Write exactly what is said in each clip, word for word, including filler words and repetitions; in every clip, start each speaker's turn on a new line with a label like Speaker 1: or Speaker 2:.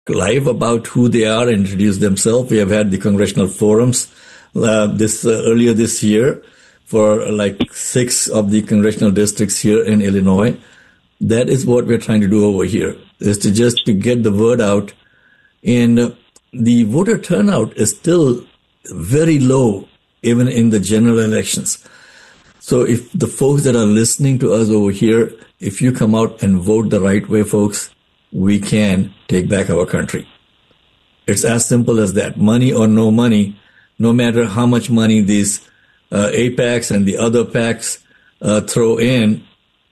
Speaker 1: live about who they are and introduce themselves. We have had the congressional forums uh, this uh, earlier this year for like six of the congressional districts here in Illinois. That is what we're trying to do over here, is to just to get the word out. And the voter turnout is still very low, even in the general elections. So if the folks that are listening to us over here, if you come out and vote the right way, folks, we can take back our country. It's as simple as that. Money or no money, no matter how much money these uh, A PACs and the other PACs uh, throw in,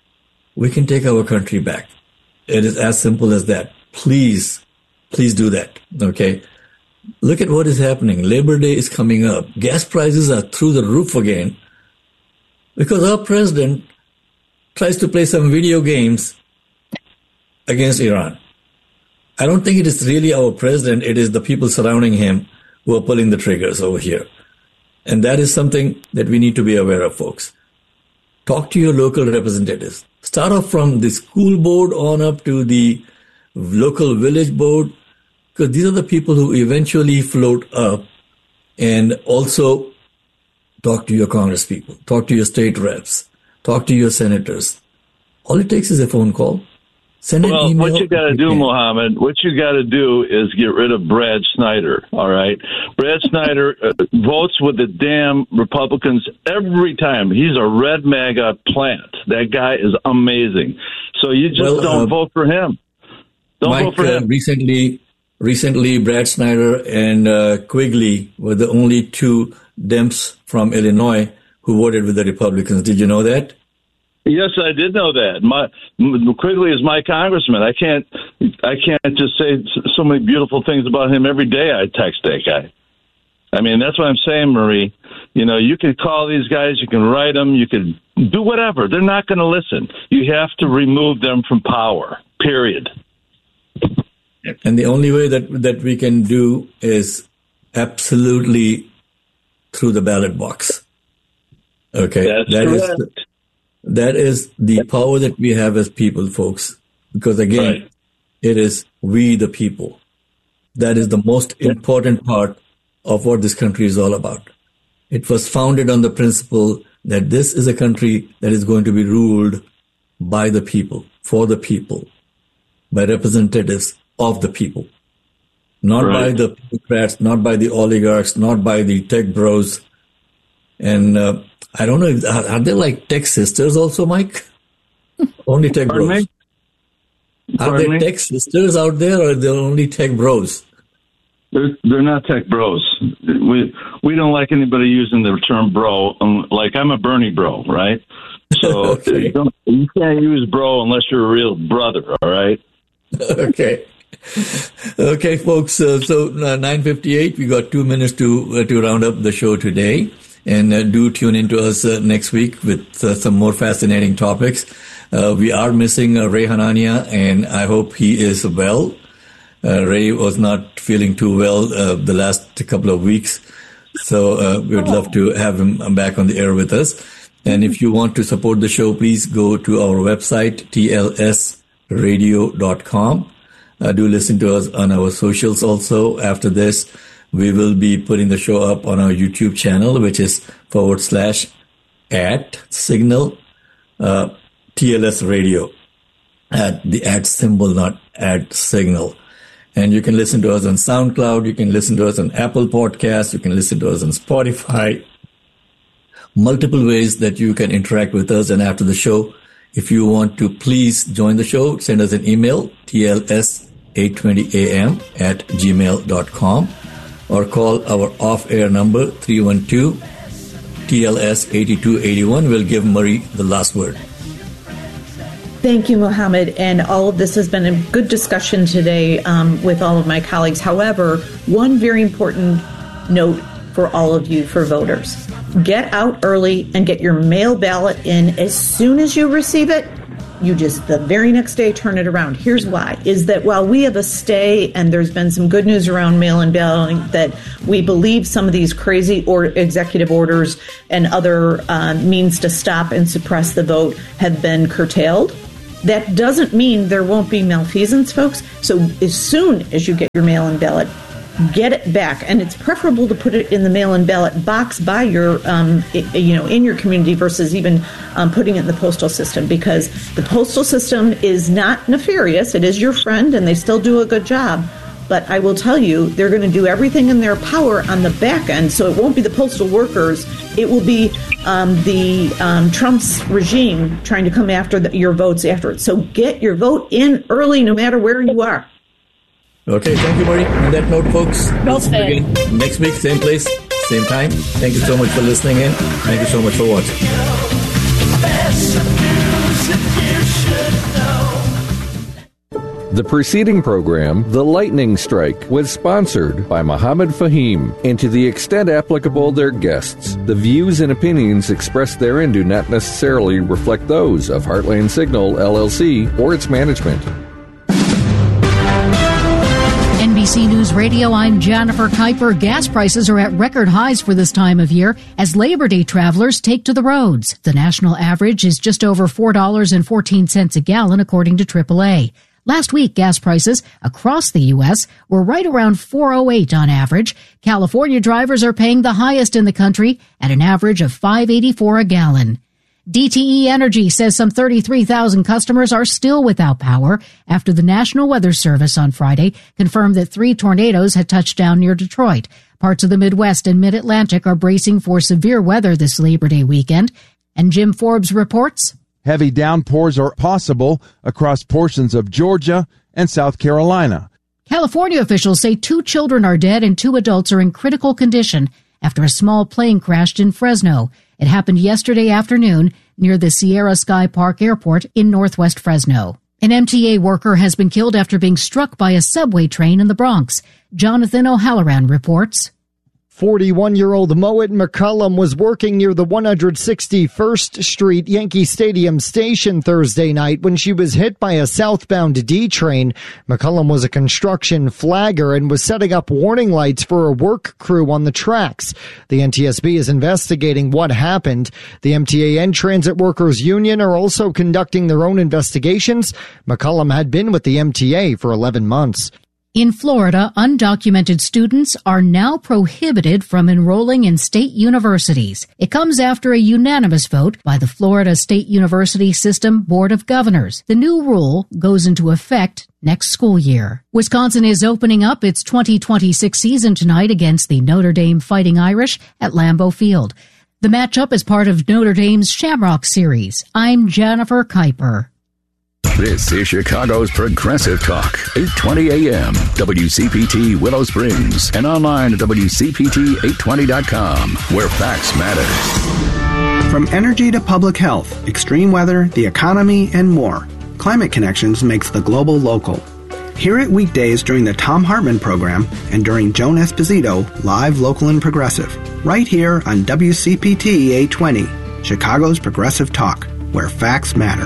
Speaker 1: we can take our country back. It is as simple as that. Please, please do that, okay? Look at what is happening. Labor Day is coming up. Gas prices are through the roof again because our president tries to play some video games against Iran. I don't think it is really our president. It is the people surrounding him who are pulling the triggers over here. And that is something that we need to be aware of, folks. Talk to your local representatives. Start off from the school board on up to the local village board, because these are the people who eventually float up. And also talk to your Congress people, talk to your state reps, talk to your senators. All it takes is a phone call. Send an
Speaker 2: well,
Speaker 1: email.
Speaker 2: What you got to do, Mohammed, what you got to do is get rid of Brad Snyder, all right? Brad Snyder uh, votes with the damn Republicans every time. He's a red MAGA plant. That guy is amazing. So you just
Speaker 1: well,
Speaker 2: don't
Speaker 1: uh,
Speaker 2: vote for him. Don't
Speaker 1: Mike,
Speaker 2: vote for him.
Speaker 1: Uh, recently, recently, Brad Snyder and uh, Quigley were the only two Dems from Illinois who voted with the Republicans. Did you know that?
Speaker 2: Yes, I did know that. My Quigley is my congressman. I can't, I can't just say so many beautiful things about him every day. I text that guy. I mean, that's what I'm saying, Marie. You know, you can call these guys, you can write them, you can do whatever. They're not going to listen. You have to remove them from power. Period.
Speaker 1: And the only way that that we can do is absolutely through the ballot box. Okay,
Speaker 2: that's
Speaker 1: that
Speaker 2: correct.
Speaker 1: is the, that is the power that we have as people, folks. Because again,
Speaker 2: Right.
Speaker 1: it is we the people. That is the most important part of what this country is all about. It was founded on the principle that this is a country that is going to be ruled by the people, for the people, by representatives of the people. Not
Speaker 2: Right.
Speaker 1: by the bureaucrats, not by the oligarchs, not by the tech bros. And uh, I don't know, if, are, are there like tech sisters also, Mike? Only tech
Speaker 2: Pardon
Speaker 1: bros.
Speaker 2: me?
Speaker 1: Are
Speaker 2: Pardon
Speaker 1: there
Speaker 2: me?
Speaker 1: tech sisters out there, or are there only tech bros?
Speaker 2: They're, they're not tech bros. We we don't like anybody using the term bro. Um, like, I'm a Bernie bro, right? So
Speaker 1: Okay.
Speaker 2: you, don't, you can't use bro unless you're a real brother, all right?
Speaker 1: Okay. Okay, folks. Uh, so uh, nine fifty-eight, we got two minutes to uh, to round up the show today. And uh, do tune into us uh, next week with uh, some more fascinating topics. Uh, we are missing uh, Ray Hanania, and I hope he is well. Uh, Ray was not feeling too well uh, the last couple of weeks. So uh, we would love to have him back on the air with us. And if you want to support the show, please go to our website, T L S radio dot com. Uh, do listen to us on our socials also. After this, we will be putting the show up on our YouTube channel, which is forward slash at signal uh, T L S radio. At the at symbol, not at signal. And you can listen to us on SoundCloud. You can listen to us on Apple Podcasts. You can listen to us on Spotify. Multiple ways that you can interact with us. And after the show, if you want to please join the show, send us an email, T L S eight twenty A M at gmail dot com, or call our off-air number, three one two T L S eighty-two eighty-one. We'll give Marie the last word.
Speaker 3: Thank you, Mohammed. And all of this has been a good discussion today um, with all of my colleagues. However, one very important note for all of you, for voters. Get out early and get your mail ballot in as soon as you receive it. You just the very next day turn it around. Here's why, is that while we have a stay and there's been some good news around mail-in balloting, that we believe some of these crazy or executive orders and other uh, means to stop and suppress the vote have been curtailed. That doesn't mean there won't be malfeasance, folks. So as soon as you get your mail-in ballot, get it back. And it's preferable to put it in the mail-in ballot box by your, um, you know, in your community versus even um, putting it in the postal system, because the postal system is not nefarious. It is your friend, and they still do a good job. But I will tell you, they're going to do everything in their power on the back end, so it won't be the postal workers. It will be um, the um, Trump's regime trying to come after the, your votes after it. So get your vote in early, no matter where you are.
Speaker 1: Okay, thank you, Marty. On that note, folks,
Speaker 4: Well said.
Speaker 1: again next week, same place, same time. Thank you so much for listening in. Thank you so much for watching.
Speaker 5: The preceding program, The Lightning Strike, was sponsored by Mohammed Fahim, and to the extent applicable, their guests. The views and opinions expressed therein do not necessarily reflect those of Heartland Signal, L L C, or its management.
Speaker 6: N B C News Radio, I'm Jennifer Kuiper. Gas prices are at record highs for this time of year as Labor Day travelers take to the roads. The national average is just over four dollars and fourteen cents a gallon, according to triple A. Last week, gas prices across the U S were right around four oh eight on average. California drivers are paying the highest in the country at an average of five eighty-four a gallon. D T E Energy says some thirty-three thousand customers are still without power after the National Weather Service on Friday confirmed that three tornadoes had touched down near Detroit. Parts of the Midwest and Mid-Atlantic are bracing for severe weather this Labor Day weekend. And Jim Forbes reports
Speaker 7: heavy downpours are possible across portions of Georgia and South Carolina.
Speaker 6: California officials say two children are dead and two adults are in critical condition after a small plane crashed in Fresno. It happened yesterday afternoon near the Sierra Sky Park Airport in northwest Fresno. An M T A worker has been killed after being struck by a subway train in the Bronx. Jonathan O'Halloran reports.
Speaker 8: forty-one-year-old Moet McCullum was working near the one hundred sixty-first Street Yankee Stadium station Thursday night when she was hit by a southbound D train. McCullum was a construction flagger and was setting up warning lights for a work crew on the tracks. The N T S B is investigating what happened. The M T A and Transit Workers Union are also conducting their own investigations. McCullum had been with the M T A for eleven months.
Speaker 6: In Florida, undocumented students are now prohibited from enrolling in state universities. It comes after a unanimous vote by the Florida State University System Board of Governors. The new rule goes into effect next school year. Wisconsin is opening up its twenty twenty-six season tonight against the Notre Dame Fighting Irish at Lambeau Field. The matchup is part of Notre Dame's Shamrock Series. I'm Jennifer Kuiper.
Speaker 9: This is Chicago's Progressive Talk, eight twenty A M, W C P T Willow Springs, and online at W C P T eight twenty dot com, where facts matter.
Speaker 10: From energy to public health, extreme weather, the economy, and more, Climate Connections makes the global local. Hear it weekdays during the Thom Hartmann program and during Joan Esposito, live, local, and progressive, right here on W C P T eight twenty, Chicago's Progressive Talk, where facts matter.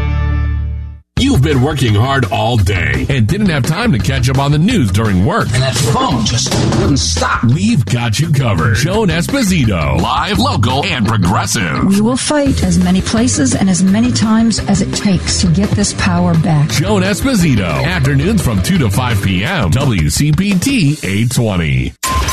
Speaker 11: You've been working hard all day and didn't have time to catch up on the news during work.
Speaker 12: And that phone just wouldn't stop.
Speaker 11: We've got you covered. Joan Esposito, live, local, and progressive.
Speaker 13: We will fight as many places and as many times as it takes to get this power back.
Speaker 11: Joan Esposito, afternoons from two to five p.m. W C P T eight twenty.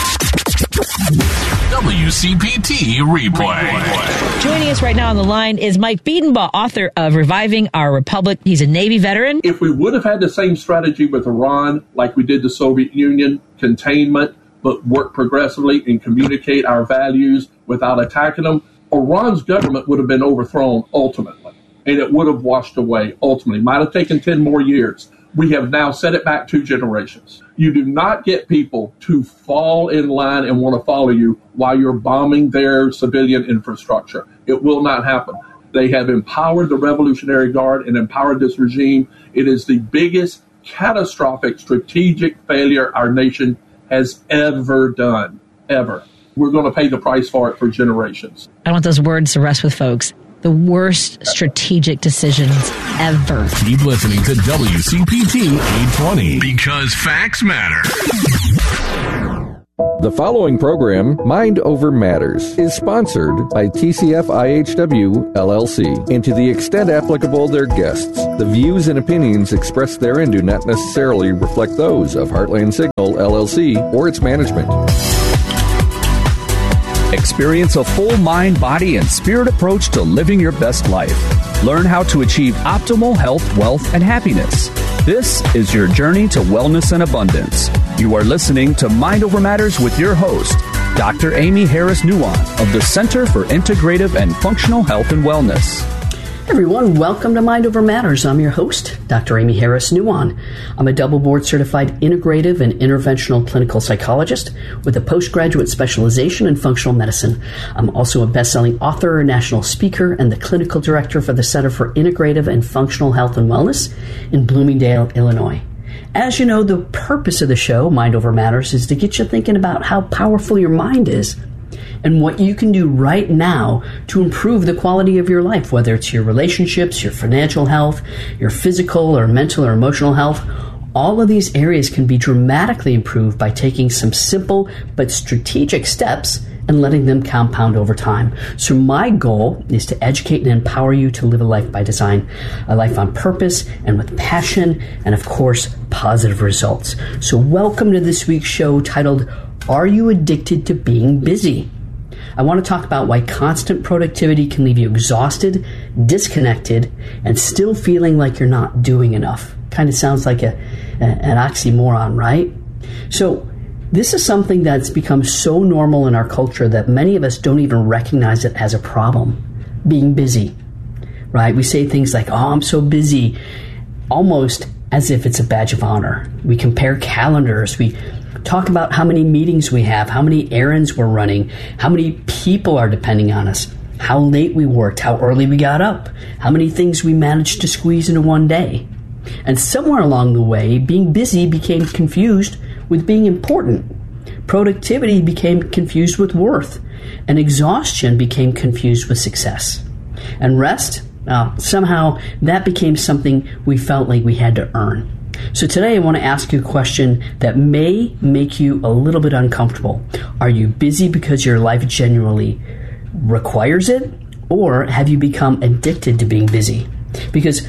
Speaker 11: W C P T Replay.
Speaker 4: Joining us right now on the line is Mike Biedenbaugh, author of Reviving Our Republic. He's a Navy veteran.
Speaker 14: If we would have had the same strategy with Iran, like we did the Soviet Union, containment, but work progressively and communicate our values without attacking them, Iran's government would have been overthrown ultimately, and it would have washed away ultimately. Might have taken ten more years. We have now set it back two generations. You do not get people to fall in line and want to follow you while you're bombing their civilian infrastructure. It will not happen. They have empowered the Revolutionary Guard and empowered this regime. It is the biggest catastrophic strategic failure our nation has ever done, ever. We're going to pay the price for it for generations.
Speaker 4: I want those words to rest with folks. The worst strategic decisions ever.
Speaker 11: Keep listening to W C P T eight twenty because facts matter.
Speaker 5: The following program, Mind Over Matters, is sponsored by T C F I H W, L L C, and to the extent applicable, their guests. The views and opinions expressed therein do not necessarily reflect those of Heartland Signal, L L C, or its management.
Speaker 15: Experience a full mind, body, and spirit approach to living your best life. Learn how to achieve optimal health, wealth, and happiness. This is your journey to wellness and abundance. You are listening to Mind Over Matters with your host, Doctor Amy Harris Nuwan of the Center for Integrative and Functional Health and Wellness.
Speaker 16: Everyone, welcome to Mind Over Matters. I'm your host, Doctor Amy Harris Nuwan. I'm a double board certified integrative and interventional clinical psychologist with a postgraduate specialization in functional medicine. I'm also a best-selling author, national speaker, and the clinical director for the Center for Integrative and Functional Health and Wellness in Bloomingdale, Illinois. As you know, the purpose of the show, Mind Over Matters, is to get you thinking about how powerful your mind is and what you can do right now to improve the quality of your life, whether it's your relationships, your financial health, your physical or mental or emotional health. All of these areas can be dramatically improved by taking some simple but strategic steps and letting them compound over time. So my goal is to educate and empower you to live a life by design, a life on purpose and with passion, and of course, positive results. So welcome to this week's show titled, Are You Addicted to Being Busy? I want to talk about why constant productivity can leave you exhausted, disconnected, and still feeling like you're not doing enough. Kind of sounds like a, a an oxymoron, right? So this is something that's become so normal in our culture that many of us don't even recognize it as a problem. Being busy, right? We say things like, oh, I'm so busy, almost as if it's a badge of honor. We compare calendars. We talk about how many meetings we have, how many errands we're running, how many people are depending on us, how late we worked, how early we got up, how many things we managed to squeeze into one day. And somewhere along the way, being busy became confused with being important. Productivity became confused with worth, and exhaustion became confused with success. And rest, uh, somehow that became something we felt like we had to earn. So today I want to ask you a question that may make you a little bit uncomfortable. Are you busy because your life genuinely requires it, or have you become addicted to being busy? Because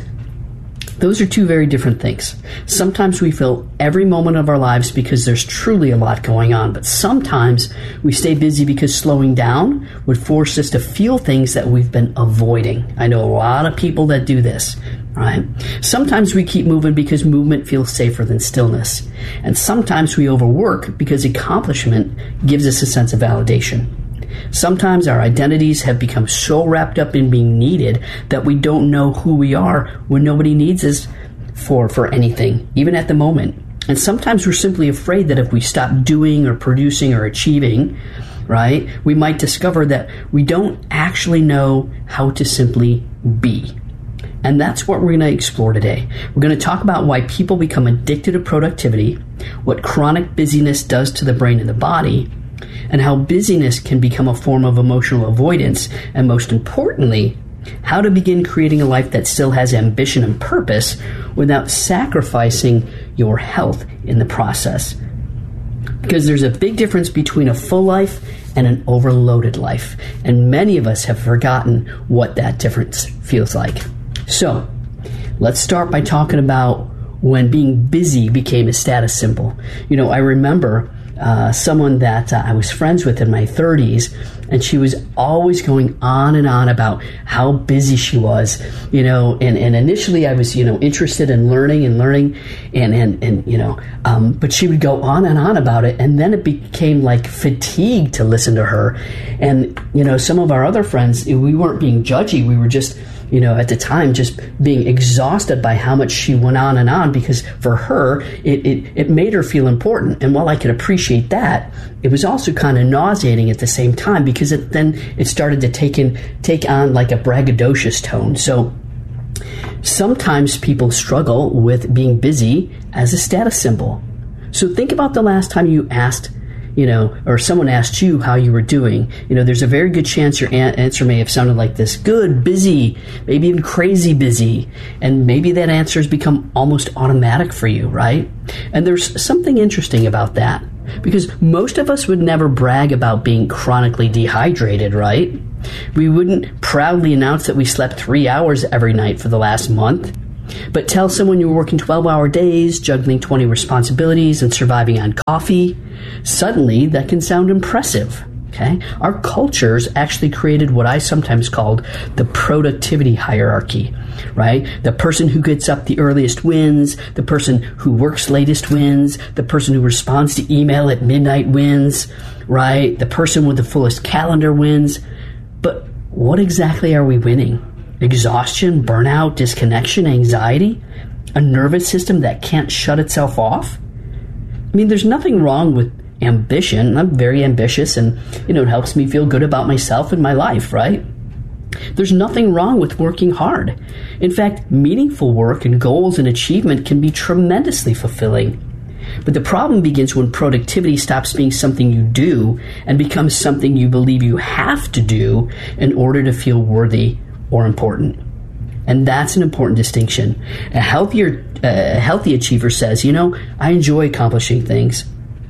Speaker 16: those are two very different things. Sometimes we fill every moment of our lives because there's truly a lot going on, but sometimes we stay busy because slowing down would force us to feel things that we've been avoiding. I know a lot of people that do this, right? Sometimes we keep moving because movement feels safer than stillness. And sometimes we overwork because accomplishment gives us a sense of validation. Sometimes our identities have become so wrapped up in being needed that we don't know who we are when nobody needs us for, for anything, even at the moment. And sometimes we're simply afraid that if we stop doing or producing or achieving, right, we might discover that we don't actually know how to simply be. And that's what we're going to explore today. We're going to talk about why people become addicted to productivity, what chronic busyness does to the brain and the body, and how busyness can become a form of emotional avoidance, and most importantly, how to begin creating a life that still has ambition and purpose without sacrificing your health in the process. Because there's a big difference between a full life and an overloaded life, and many of us have forgotten what that difference feels like. So, let's start by talking about when being busy became a status symbol. You know, I remember Uh, someone that uh, I was friends with in my thirties, and she was always going on and on about how busy she was, you know, and, and initially I was, you know, interested in learning and learning and, and, and you know, um, but she would go on and on about it, and then it became like fatigue to listen to her. And, you know, some of our other friends, we weren't being judgy, we were just, you know, at the time, just being exhausted by how much she went on and on, because for her, it, it, it made her feel important. And while I could appreciate that, it was also kind of nauseating at the same time, because it, then it started to take in, take on like a braggadocious tone. So sometimes people struggle with being busy as a status symbol. So think about the last time you asked, you know, or someone asked you how you were doing. You know, there's a very good chance your answer may have sounded like this: good, busy, maybe even crazy busy. And maybe that answer has become almost automatic for you, right? And there's something interesting about that. Because most of us would never brag about being chronically dehydrated, right? We wouldn't proudly announce that we slept three hours every night for the last month. But tell someone you were working twelve-hour days, juggling twenty responsibilities, and surviving on coffee. Suddenly, that can sound impressive. Okay? Our cultures actually created what I sometimes called the productivity hierarchy, right? The person who gets up the earliest wins, the person who works latest wins, the person who responds to email at midnight wins, right? The person with the fullest calendar wins. But what exactly are we winning? Exhaustion, burnout, disconnection, anxiety? A nervous system that can't shut itself off? I mean, there's nothing wrong with ambition. I'm very ambitious, and you know it helps me feel good about myself and my life, right? There's nothing wrong with working hard. In fact, meaningful work and goals and achievement can be tremendously fulfilling. But the problem begins when productivity stops being something you do and becomes something you believe you have to do in order to feel worthy or important. And that's an important distinction. A healthier, uh, healthy achiever says, you know, I enjoy accomplishing things.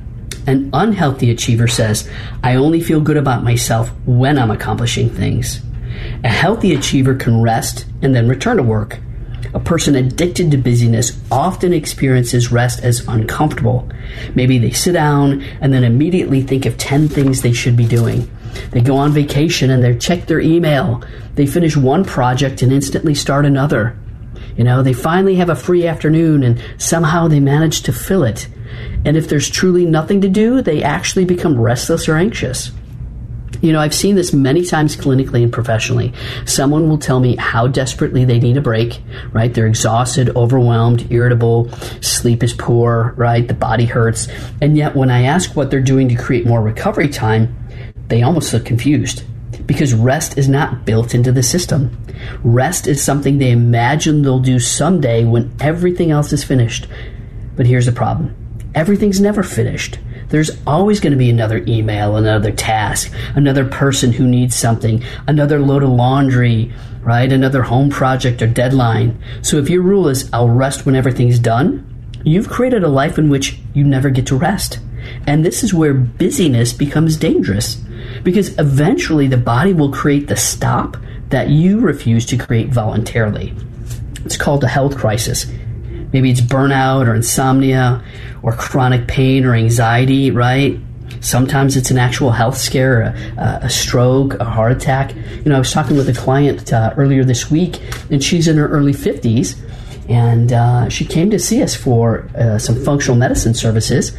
Speaker 16: An unhealthy achiever says, I only feel good about myself when I'm accomplishing things. A healthy achiever can rest and then return to work. A person addicted to busyness often experiences rest as uncomfortable. Maybe they sit down and then immediately think of ten things they should be doing. They go on vacation and they check their email. They finish one project and instantly start another. You know, they finally have a free afternoon and somehow they manage to fill it. And if there's truly nothing to do, they actually become restless or anxious. You know, I've seen this many times clinically and professionally. Someone will tell me how desperately they need a break, right? They're exhausted, overwhelmed, irritable, sleep is poor, right? The body hurts. And yet when I ask what they're doing to create more recovery time, they almost look confused because rest is not built into the system. Rest is something they imagine they'll do someday when everything else is finished. But here's the problem. Everything's never finished. There's always going to be another email, another task, another person who needs something, another load of laundry, right? Another home project or deadline. So if your rule is, I'll rest when everything's done, you've created a life in which you never get to rest. And this is where busyness becomes dangerous because eventually the body will create the stop that you refuse to create voluntarily. It's called a health crisis. Maybe it's burnout or insomnia or chronic pain or anxiety, right? Sometimes it's an actual health scare, a, a stroke, a heart attack. You know, I was talking with a client uh, earlier this week, and she's in her early fifties, and uh, she came to see us for uh, some functional medicine services,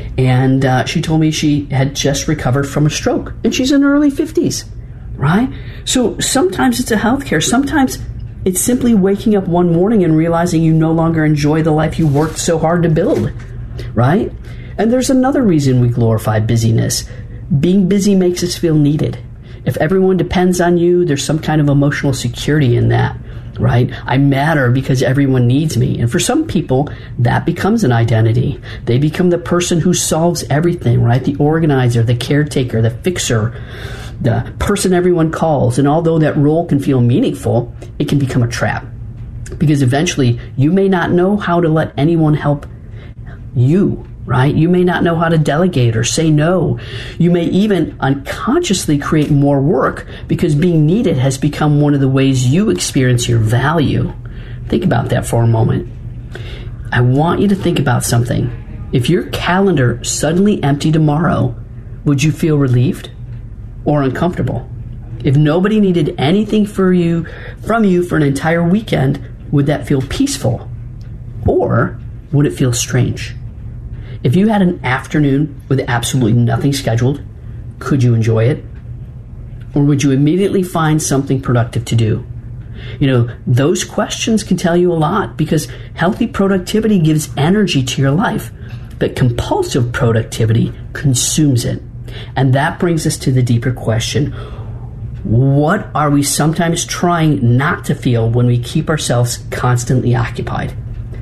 Speaker 16: and uh, she told me she had just recovered from a stroke, and she's in her early fifties, right? So sometimes it's a health care. Sometimes it's simply waking up one morning and realizing you no longer enjoy the life you worked so hard to build, right? And there's another reason we glorify busyness. Being busy makes us feel needed. If everyone depends on you, there's some kind of emotional security in that, right? I matter because everyone needs me. And for some people, that becomes an identity. They become the person who solves everything, right? The organizer, the caretaker, the fixer, the person everyone calls. And although that role can feel meaningful, it can become a trap. Because eventually, you may not know how to let anyone help you, right? You may not know how to delegate or say no. You may even unconsciously create more work because being needed has become one of the ways you experience your value. Think about that for a moment. I want you to think about something. If your calendar suddenly emptied tomorrow, would you feel relieved or uncomfortable? If nobody needed anything for you, from you for an entire weekend, would that feel peaceful? Or would it feel strange? If you had an afternoon with absolutely nothing scheduled, could you enjoy it? Or would you immediately find something productive to do? You know, those questions can tell you a lot because healthy productivity gives energy to your life, but compulsive productivity consumes it. And that brings us to the deeper question. What are we sometimes trying not to feel when we keep ourselves constantly occupied?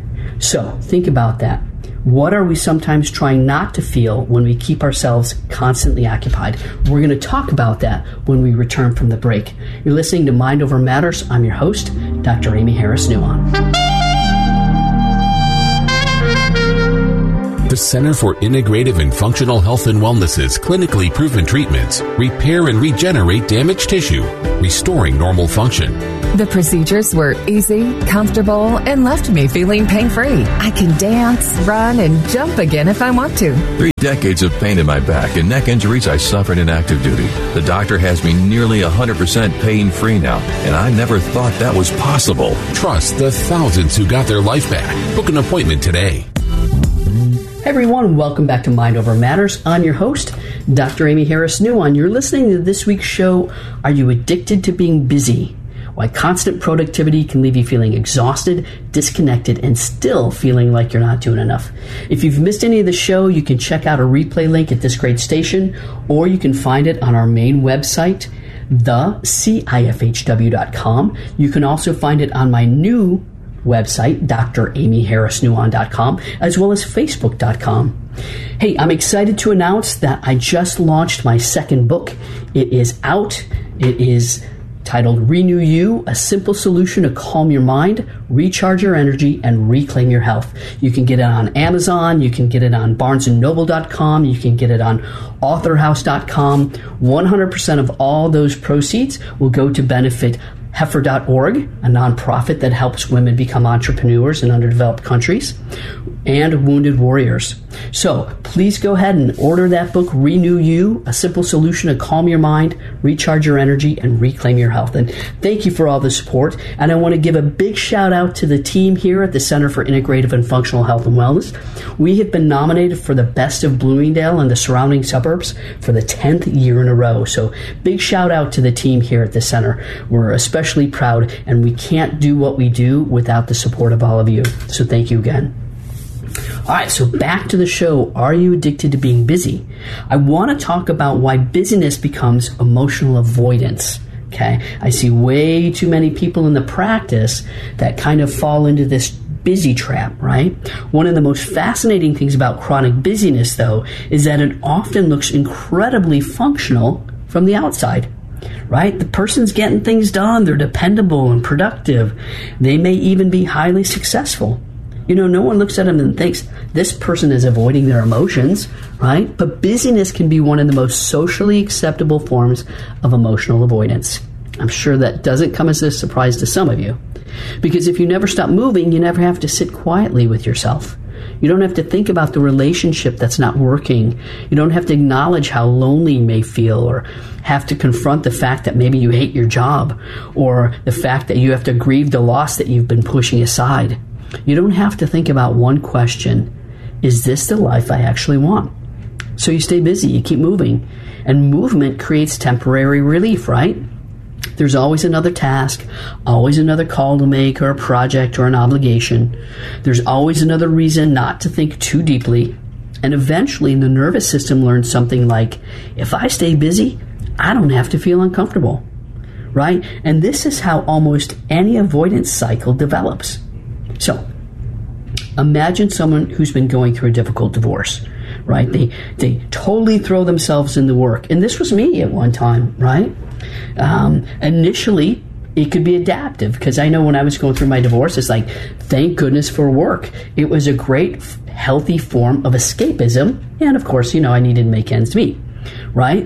Speaker 16: So think about that. What are we sometimes trying not to feel when we keep ourselves constantly occupied? We're going to talk about that when we return from the break. You're listening to Mind Over Matters. I'm your host, Doctor Amy Harris Nuwan.
Speaker 17: The Center for Integrative and Functional Health and Wellness's clinically proven treatments repair and regenerate damaged tissue, restoring normal function.
Speaker 18: The procedures were easy, comfortable, and left me feeling pain-free. I can dance, run, and jump again if I want to.
Speaker 19: Three decades of pain in my back and neck injuries I suffered in active duty. The doctor has me nearly one hundred percent pain-free now, and I never thought that was possible.
Speaker 17: Trust the thousands who got their life back. Book an appointment today.
Speaker 16: Hey everyone, welcome back to Mind Over Matters. I'm your host, Doctor Amy Harris Nuwan. You're listening to this week's show, Are You Addicted to Being Busy? Why constant productivity can leave you feeling exhausted, disconnected, and still feeling like you're not doing enough. If you've missed any of the show, you can check out a replay link at this great station, or you can find it on our main website, the c i f h w dot com. You can also find it on my new website, d r amy harris nuwan dot com, as well as facebook dot com. Hey, I'm excited to announce that I just launched my second book. It is out. It is titled Renew You, A Simple Solution to Calm Your Mind, Recharge Your Energy, and Reclaim Your Health. You can get it on Amazon. You can get it on barnes and noble dot com. You can get it on author house dot com. one hundred percent of all those proceeds will go to benefit heifer dot org, a nonprofit that helps women become entrepreneurs in underdeveloped countries, and Wounded Warriors. So please go ahead and order that book, Renew You, A Simple Solution to Calm Your Mind, Recharge Your Energy, and Reclaim Your Health. And thank you for all the support. And I want to give a big shout out to the team here at the Center for Integrative and Functional Health and Wellness. We have been nominated for the Best of Bloomingdale and the surrounding suburbs for the tenth year in a row. So big shout out to the team here at the center. We're especially proud, and we can't do what we do without the support of all of you. So thank you again. All right, so back to the show. Are you addicted to being busy? I want to talk about why busyness becomes emotional avoidance. Okay, I see way too many people in the practice that kind of fall into this busy trap, right? One of the most fascinating things about chronic busyness, though, is that it often looks incredibly functional from the outside. Right? The person's getting things done. They're dependable and productive. They may even be highly successful. You know, no one looks at them and thinks this person is avoiding their emotions, right? But busyness can be one of the most socially acceptable forms of emotional avoidance. I'm sure that doesn't come as a surprise to some of you. Because if you never stop moving, you never have to sit quietly with yourself. You don't have to think about the relationship that's not working. You don't have to acknowledge how lonely you may feel, or have to confront the fact that maybe you hate your job, or the fact that you have to grieve the loss that you've been pushing aside. You don't have to think about one question: is this the life I actually want? So you stay busy, you keep moving, and movement creates temporary relief, right? There's always another task, always another call to make, or a project, or an obligation. There's always another reason not to think too deeply. And eventually the nervous system learns something like, if I stay busy, I don't have to feel uncomfortable, right? And this is how almost any avoidance cycle develops. So imagine someone who's been going through a difficult divorce, right? They, they totally throw themselves into work. And this was me at one time, right? Um, initially, it could be adaptive, because I know when I was going through my divorce, it's like, thank goodness for work. It was a great, healthy form of escapism. And of course, you know, I needed to make ends meet, right?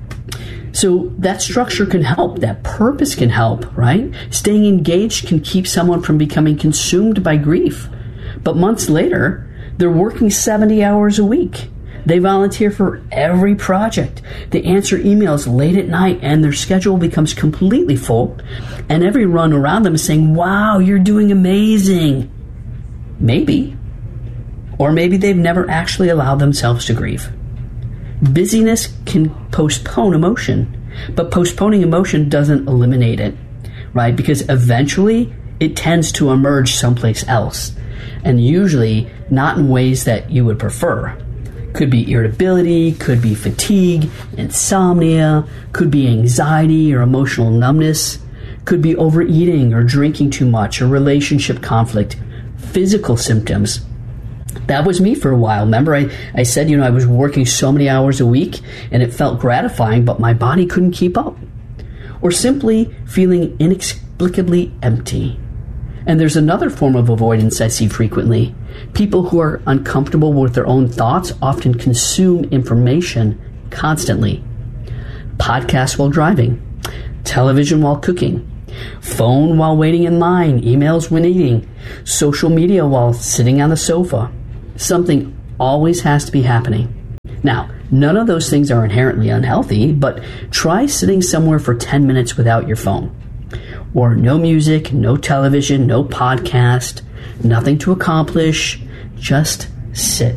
Speaker 16: So that structure can help. That purpose can help, right? Staying engaged can keep someone from becoming consumed by grief. But months later, they're working seventy hours a week. They volunteer for every project. They answer emails late at night, and their schedule becomes completely full. And everyone around them is saying, wow, you're doing amazing. Maybe. Or maybe they've never actually allowed themselves to grieve. Busyness can postpone emotion, but postponing emotion doesn't eliminate it, right? Because eventually it tends to emerge someplace else, and usually not in ways that you would prefer. Could be irritability, could be fatigue, insomnia, could be anxiety or emotional numbness, could be overeating or drinking too much, or relationship conflict, physical symptoms. That was me for a while. Remember, I, I said, you know, I was working so many hours a week and it felt gratifying, but my body couldn't keep up. Or simply feeling inexplicably empty. And there's another form of avoidance I see frequently. People who are uncomfortable with their own thoughts often consume information constantly. Podcasts while driving, television while cooking, phone while waiting in line, emails when eating, social media while sitting on the sofa. Something always has to be happening. Now, none of those things are inherently unhealthy, but try sitting somewhere for ten minutes without your phone. Or no music, no television, no podcast, nothing to accomplish, just sit.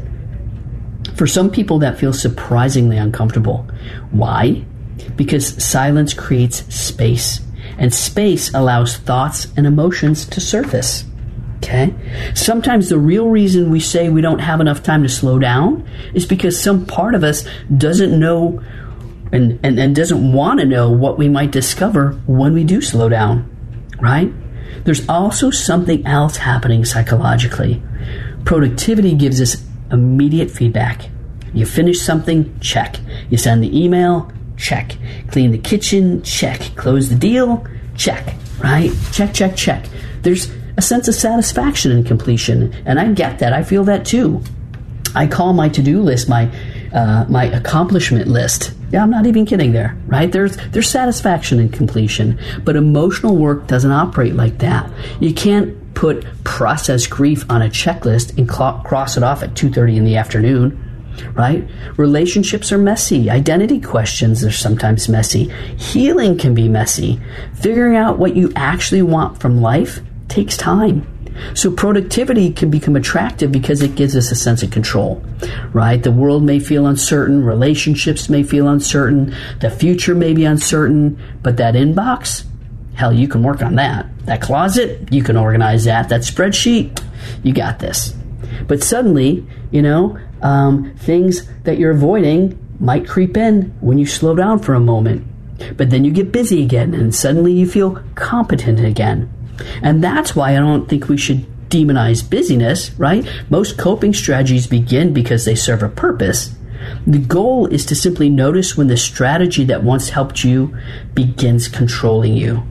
Speaker 16: For some people, that feels surprisingly uncomfortable. Why? Because silence creates space, and space allows thoughts and emotions to surface. Okay? Sometimes the real reason we say we don't have enough time to slow down is because some part of us doesn't know and, and, and doesn't want to know what we might discover when we do slow down, right? There's also something else happening psychologically. Productivity gives us immediate feedback. You finish something, check. You send the email, check. Clean the kitchen, check. Close the deal, check, right? Check, check, check. There's a sense of satisfaction in completion, and I get that. I feel that too. I call my to-do list my uh, my accomplishment list. Yeah, I'm not even kidding there, right? There's there's satisfaction in completion, but emotional work doesn't operate like that. You can't put process grief on a checklist and cl- cross it off at two thirty in the afternoon, right? Relationships are messy. Identity questions are sometimes messy. Healing can be messy. Figuring out what you actually want from life takes time. So productivity can become attractive because it gives us a sense of control, right? The world may feel uncertain, relationships may feel uncertain, the future may be uncertain, but that inbox, hell, you can work on that. That closet, you can organize that. That spreadsheet, you got this. But suddenly, you know, um, things that you're avoiding might creep in when you slow down for a moment. But then you get busy again, and suddenly you feel competent again. And that's why I don't think we should demonize busyness, right? Most coping strategies begin because they serve a purpose. The goal is to simply notice when the strategy that once helped you begins controlling you.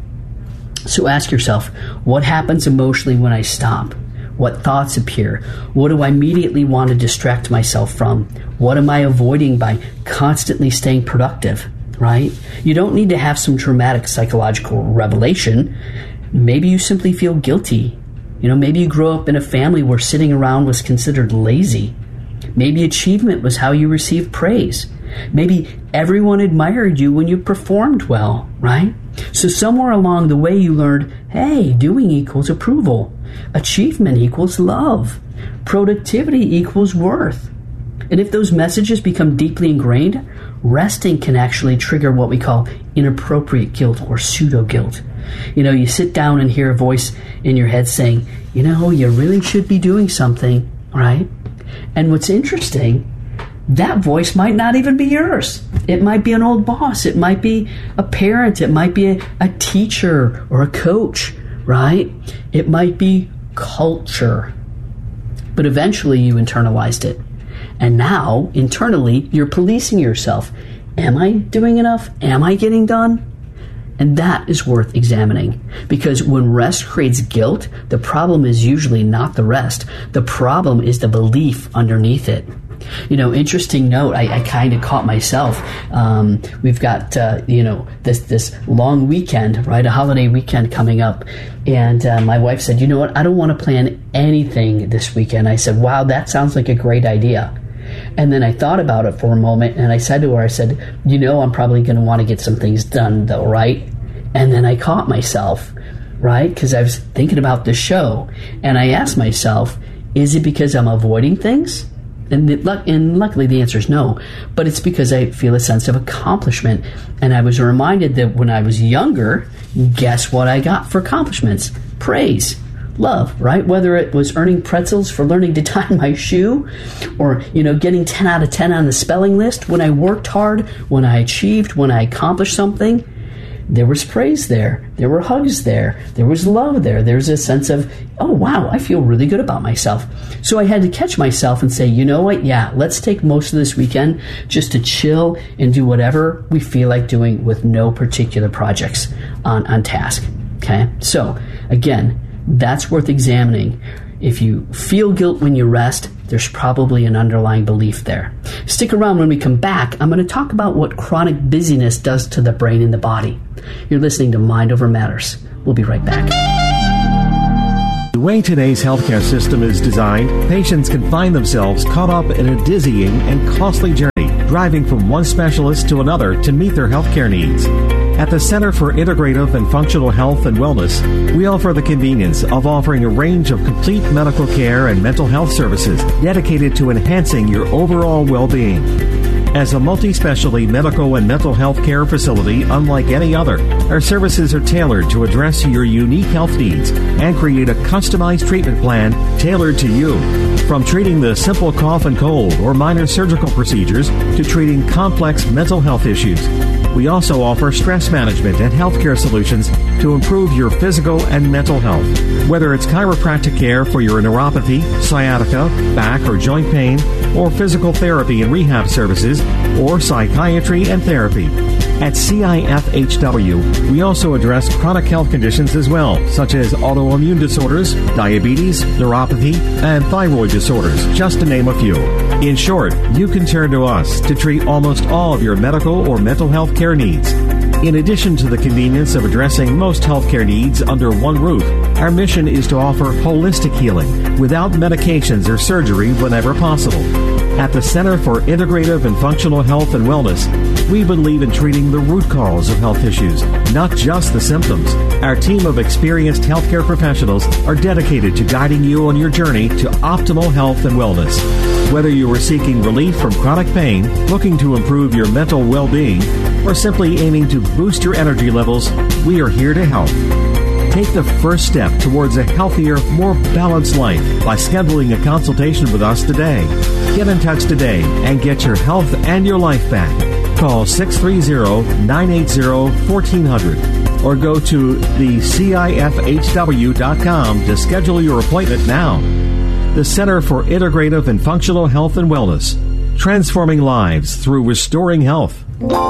Speaker 16: So ask yourself, what happens emotionally when I stop? What thoughts appear? What do I immediately want to distract myself from? What am I avoiding by constantly staying productive, right? You don't need to have some dramatic psychological revelation. Maybe you simply feel guilty. You know, maybe you grew up in a family where sitting around was considered lazy. Maybe achievement was how you received praise. Maybe everyone admired you when you performed well, right? So somewhere along the way you learned, hey, doing equals approval. Achievement equals love. Productivity equals worth. And if those messages become deeply ingrained, resting can actually trigger what we call inappropriate guilt or pseudo-guilt. You know, you sit down and hear a voice in your head saying, you know, you really should be doing something, right? And what's interesting, that voice might not even be yours. It might be an old boss. It might be a parent. It might be a, a teacher or a coach, right? It might be culture. But eventually you internalized it. And now, internally, you're policing yourself. Am I doing enough? Am I getting done? And that is worth examining, because when rest creates guilt, the problem is usually not the rest. The problem is the belief underneath it. You know, interesting note, I, I kind of caught myself. Um, we've got, uh, you know, this this long weekend, right, a holiday weekend coming up. And uh, my wife said, you know what, I don't want to plan anything this weekend. I said, wow, that sounds like a great idea. And then I thought about it for a moment, and I said to her, I said, you know, I'm probably going to want to get some things done, though, right? And then I caught myself, right? Because I was thinking about the show, and I asked myself, is it because I'm avoiding things? And, it, and luckily the answer is no, but it's because I feel a sense of accomplishment. And I was reminded that when I was younger, guess what I got for accomplishments? Praise. Love, right? Whether it was earning pretzels for learning to tie my shoe, or, you know, getting ten out of ten on the spelling list. When I worked hard, when I achieved, when I accomplished something, there was praise there. There were hugs there. There was love there. There's a sense of, oh, wow, I feel really good about myself. So I had to catch myself and say, you know what? Yeah, let's take most of this weekend just to chill and do whatever we feel like doing with no particular projects on, on task. Okay? So, again, That's worth examining. If you feel guilt when you rest, there's probably an underlying belief there. Stick around. When we come back, I'm going to talk about what chronic busyness does to the brain and the body. You're listening to Mind Over Matters. We'll be right back.
Speaker 20: The way today's healthcare system is designed, patients can find themselves caught up in a dizzying and costly journey, driving from one specialist to another to meet their healthcare needs. At the Center for Integrative and Functional Health and Wellness, we offer the convenience of offering a range of complete medical care and mental health services dedicated to enhancing your overall well-being. As a multi-specialty medical and mental health care facility unlike any other, our services are tailored to address your unique health needs and create a customized treatment plan tailored to you. From treating the simple cough and cold or minor surgical procedures to treating complex mental health issues, we also offer stress management and healthcare solutions to improve your physical and mental health. Whether it's chiropractic care for your neuropathy, sciatica, back or joint pain, or physical therapy and rehab services, or psychiatry and therapy. At C I F H W, we also address chronic health conditions as well, such as autoimmune disorders, diabetes, neuropathy, and thyroid disorders, just to name a few. In short, you can turn to us to treat almost all of your medical or mental health care needs. In addition to the convenience of addressing most healthcare needs under one roof, our mission is to offer holistic healing without medications or surgery whenever possible. At the Center for Integrative and Functional Health and Wellness, we believe in treating the root cause of health issues, not just the symptoms. Our team of experienced healthcare professionals are dedicated to guiding you on your journey to optimal health and wellness. Whether you are seeking relief from chronic pain, looking to improve your mental well-being, or simply aiming to boost your energy levels, we are here to help. Take the first step towards a healthier, more balanced life by scheduling a consultation with us today. Get in touch today and get your health and your life back. Call six three zero, nine eight zero, one four zero zero or go to the C I F H W dot com to schedule your appointment now. The Center for Integrative and Functional Health and Wellness, transforming lives through restoring health.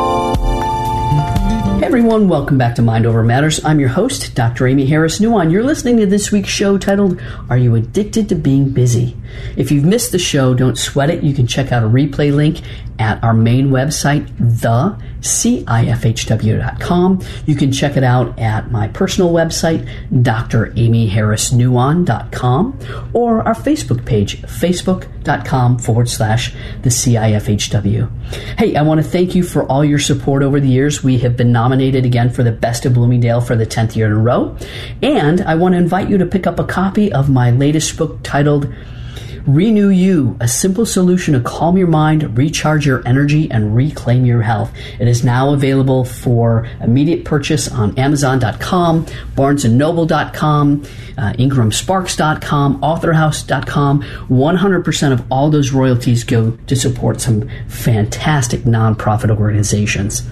Speaker 16: Hey everyone, welcome back to Mind Over Matters. I'm your host, Doctor Amy Harris Nuwan. You're listening to this week's show titled, Are You Addicted to Being Busy? If you've missed the show, don't sweat it. You can check out a replay link at our main website, the C I F H W dot com. You can check it out at my personal website, D R Amy Harris Nuwan dot com, or our Facebook page, facebook.com forward slash the C I F H W. Hey, I want to thank you for all your support over the years. We have been nominated again for the Best of Bloomingdale for the tenth year in a row. And I want to invite you to pick up a copy of my latest book titled Renew You, a simple solution to calm your mind, recharge your energy, and reclaim your health. It is now available for immediate purchase on Amazon dot com, Barnes and Noble dot com, uh, Ingram Sparks dot com, Author House dot com. one hundred percent of all those royalties go to support some fantastic nonprofit organizations.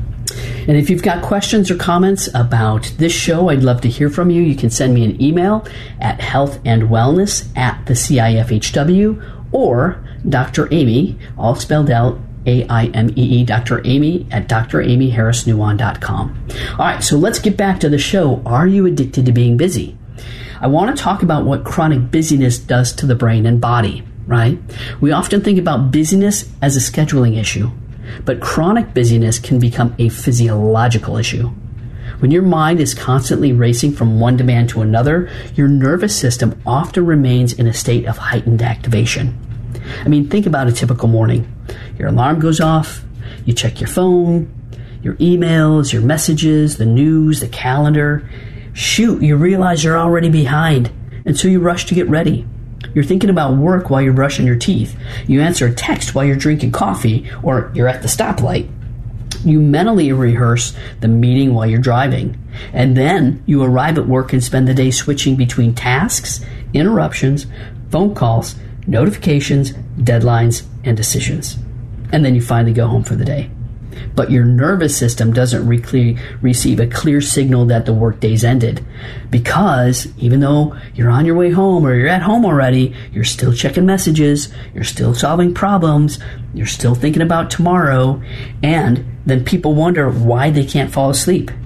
Speaker 16: And if you've got questions or comments about this show, I'd love to hear from you. You can send me an email at healthandwellness at the C I F H W or Doctor Amy, all spelled out, A I M E E, Doctor Amy at D R Amy Harris Nuwan dot com. All right, so let's get back to the show. Are you addicted to being busy? I want to talk about what chronic busyness does to the brain and body, right? We often think about busyness as a scheduling issue. But chronic busyness can become a physiological issue. When your mind is constantly racing from one demand to another, your nervous system often remains in a state of heightened activation. I mean, think about a typical morning. Your alarm goes off, you check your phone, your emails, your messages, the news, the calendar. Shoot, you realize you're already behind, and so you rush to get ready. You're thinking about work while you're brushing your teeth. You answer a text while you're drinking coffee, or you're at the stoplight. You mentally rehearse the meeting while you're driving. And then you arrive at work and spend the day switching between tasks, interruptions, phone calls, notifications, deadlines, and decisions. And then you finally go home for the day. But your nervous system doesn't re- receive a clear signal that the workday's ended, because even though you're on your way home or you're at home already, you're still checking messages, you're still solving problems, you're still thinking about tomorrow, and then people wonder why they can't fall asleep.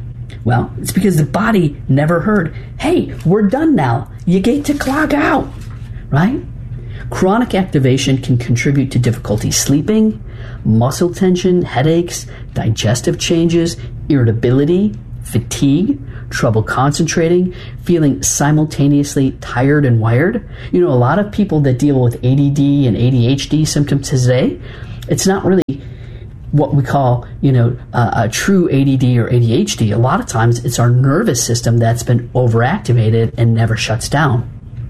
Speaker 16: Well, it's because the body never heard, hey, we're done now. You get to clock out, right? Chronic activation can contribute to difficulty sleeping, muscle tension, headaches, digestive changes, irritability, fatigue, trouble concentrating, feeling simultaneously tired and wired. You know, a lot of people that deal with A D D and A D H D symptoms today, it's not really what we call, you know, uh, a true A D D or A D H D. A lot of times it's our nervous system that's been overactivated and never shuts down.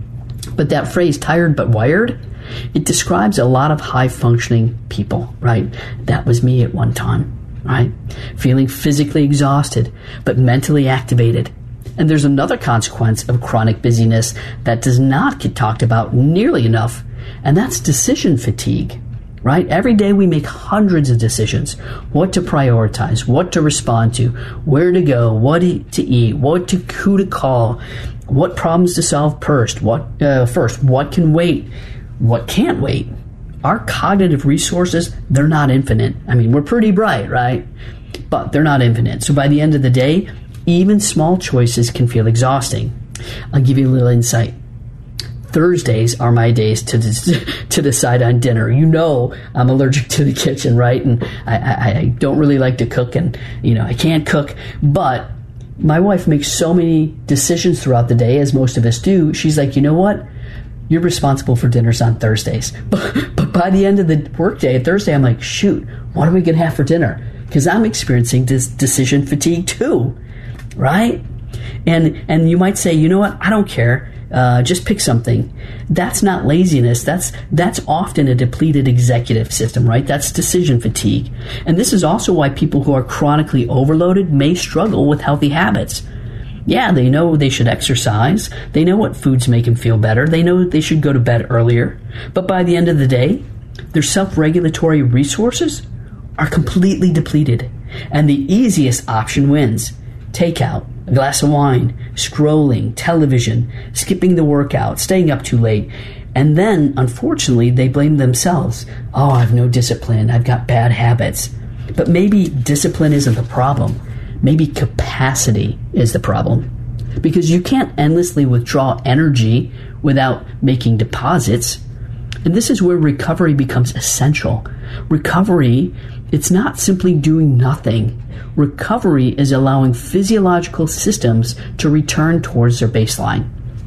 Speaker 16: But that phrase, tired but wired, it describes a lot of high-functioning people, right? That was me at one time, right? Feeling physically exhausted, but mentally activated. And there's another consequence of chronic busyness that does not get talked about nearly enough, and that's decision fatigue, right? Every day we make hundreds of decisions. What to prioritize, what to respond to, where to go, what to eat, what to, who to call, what problems to solve first, what, uh, first, what can wait, what can't wait. Our cognitive resources, they're not infinite. I mean, we're pretty bright, right? But they're not infinite. So by the end of the day, even small choices can feel exhausting. I'll give you a little insight. Thursdays are my days to de- to decide on dinner. You know I'm allergic to the kitchen, right? And I, I, I don't really like to cook, and you know I can't cook. But my wife makes so many decisions throughout the day, as most of us do. She's like, you know what? You're responsible for dinners on Thursdays. But, but by the end of the workday, Thursday, I'm like, shoot, what are we going to have for dinner? Because I'm experiencing this decision fatigue too, right? And and you might say, you know what? I don't care. Uh, just pick something. That's not laziness. That's that's often a depleted executive system, right? That's decision fatigue. And this is also why people who are chronically overloaded may struggle with healthy habits. Yeah, they know they should exercise. They know what foods make them feel better. They know they should go to bed earlier. But by the end of the day, their self-regulatory resources are completely depleted. And the easiest option wins. Takeout, a glass of wine, scrolling, television, skipping the workout, staying up too late. And then, unfortunately, they blame themselves. Oh, I have no discipline. I've got bad habits. But maybe discipline isn't the problem. Maybe capacity is the problem. Because you can't endlessly withdraw energy without making deposits. And this is where recovery becomes essential. Recovery, it's not simply doing nothing. Recovery is allowing physiological systems to return towards their baseline.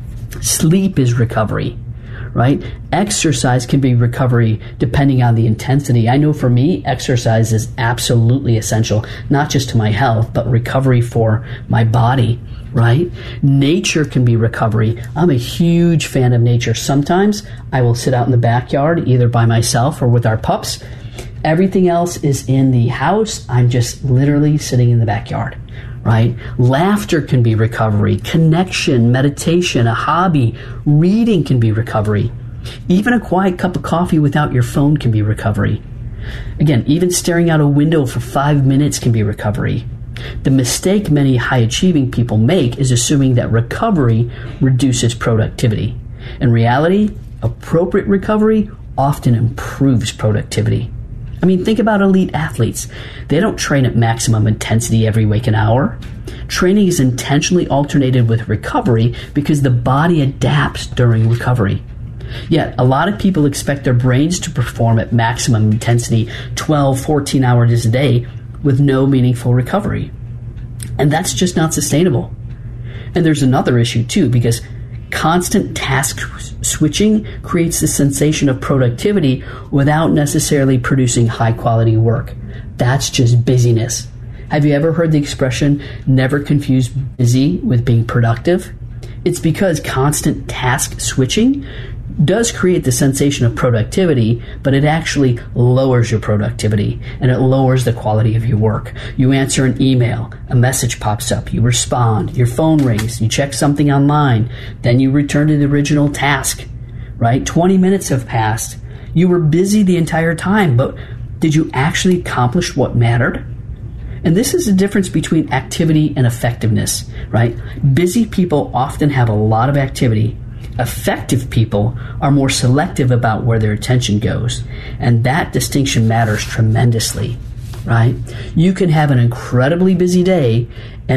Speaker 16: Sleep is recovery, right? Exercise can be recovery depending on the intensity. I know for me, exercise is absolutely essential, not just to my health, but recovery for my body, right? Nature can be recovery. I'm a huge fan of nature. Sometimes I will sit out in the backyard, either by myself or with our pups. Everything else is in the house. I'm just literally sitting in the backyard, right? Laughter can be recovery. Connection, meditation, a hobby, reading can be recovery. Even a quiet cup of coffee without your phone can be recovery. Again, even staring out a window for five minutes can be recovery. The mistake many high-achieving people make is assuming that recovery reduces productivity. In reality, appropriate recovery often improves productivity. I mean, think about elite athletes. They don't train at maximum intensity every waking hour. Training is intentionally alternated with recovery because the body adapts during recovery. Yet, a lot of people expect their brains to perform at maximum intensity twelve, fourteen hours a day with no meaningful recovery. And that's just not sustainable. And there's another issue too, because constant task switching creates the sensation of productivity without necessarily producing high-quality work. That's just busyness. Have you ever heard the expression, never confuse busy with being productive? It's because constant task switching does create the sensation of productivity, but it actually lowers your productivity and it lowers the quality of your work. You answer an email, a message pops up, you respond, your phone rings, you check something online, then you return to the original task, right? twenty minutes have passed. You were busy the entire time, but did you actually accomplish what mattered? And this is the difference between activity and effectiveness, right? Busy people often have a lot of activity. Effective people are more selective about where their attention goes. And that distinction matters tremendously, right? You can have an incredibly busy day and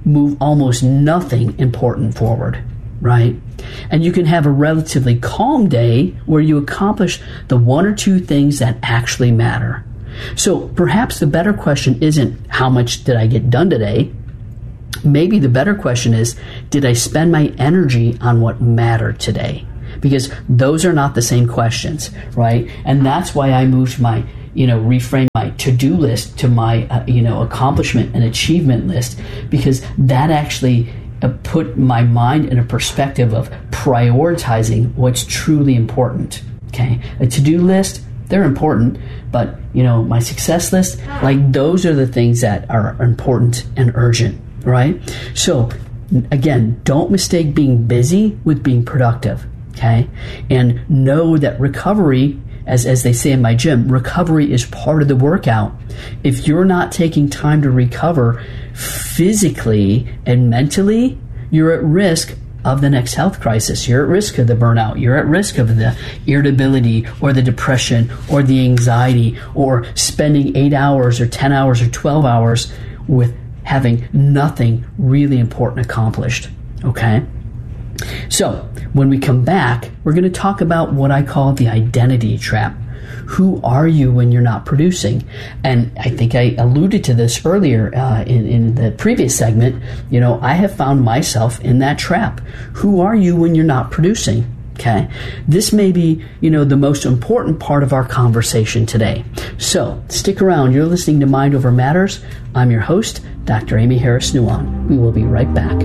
Speaker 16: move almost nothing important forward, right? And you can have a relatively calm day where you accomplish the one or two things that actually matter. So perhaps the better question isn't how much did I get done today? Maybe the better question is, did I spend my energy on what mattered today? Because those are not the same questions, right? And that's why I moved my, you know, reframe my to-do list to my, uh, you know, accomplishment and achievement list, because that actually uh, put my mind in a perspective of prioritizing what's truly important, okay? A to-do list, they're important, but, you know, my success list, like those are the things that are important and urgent, right? So, again, don't mistake being busy with being productive, okay? And know that recovery, as, as they say in my gym, recovery is part of the workout. If you're not taking time to recover physically and mentally, you're at risk of the next health crisis. You're at risk of the burnout. You're at risk of the irritability or the depression or the anxiety or spending eight hours or ten hours or twelve hours with having nothing really important accomplished. Okay? So, when we come back, we're going to talk about what I call the identity trap. Who are you when you're not producing? And I think I alluded to this earlier uh, in, in the previous segment. You know, I have found myself in that trap. Who are you when you're not producing? Okay. This may be, you know, the most important part of our conversation today. So stick around. You're listening to Mind Over Matters. I'm your host, Doctor Amy Harris Nuwan. We will be right back.